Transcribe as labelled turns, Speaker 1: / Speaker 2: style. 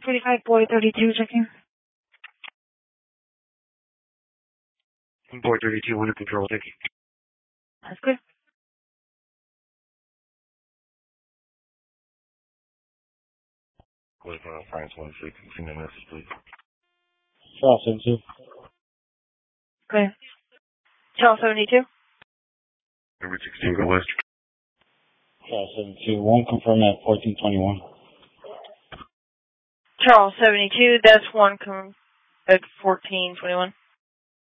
Speaker 1: 45 boy 32 checking.
Speaker 2: Boy 32 under control, thank you.
Speaker 1: That's good.
Speaker 2: With France 16, send a message, please.
Speaker 3: Charles 72.
Speaker 1: Okay. Charles 72.
Speaker 2: Number 16, go west.
Speaker 3: Charles 72. 1 confirm at 1421.
Speaker 1: Charles 72, that's 1 at 1421.